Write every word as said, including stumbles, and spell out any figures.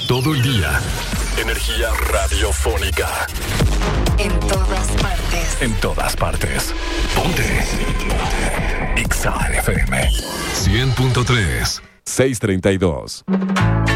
todo el día. Energía radiofónica. En todas partes. En todas partes. Ponte. Ponte. Exa F M. cien punto tres. seiscientos treinta y dos.